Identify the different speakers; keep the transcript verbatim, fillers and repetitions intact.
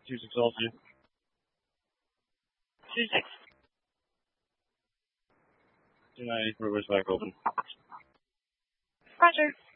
Speaker 1: two six all two.
Speaker 2: Two six.
Speaker 1: Two ninety, reverse back open.
Speaker 2: Roger.